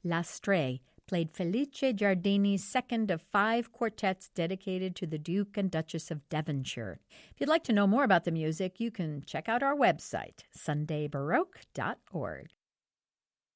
L'Astre played Felice Giardini's second of 5 quartets dedicated to the Duke and Duchess of Devonshire. If you'd like to know more about the music, you can check out our website, sundaybaroque.org.